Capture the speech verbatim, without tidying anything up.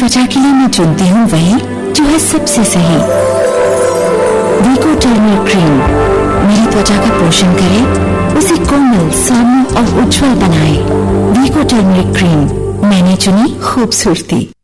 त्वचा के लिए मैं चुनती हूँ वही जो है सबसे सही। वीको टर्मरिक क्रीम मेरी त्वचा का पोषण करे, उसे कोमल, सौम्य और उज्जवल बनाए। वीको टर्मरिक क्रीम, मैंने चुनी खूबसूरती।